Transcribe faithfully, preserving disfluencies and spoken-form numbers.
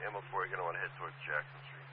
M four, you're going to want to head towards Jackson Street.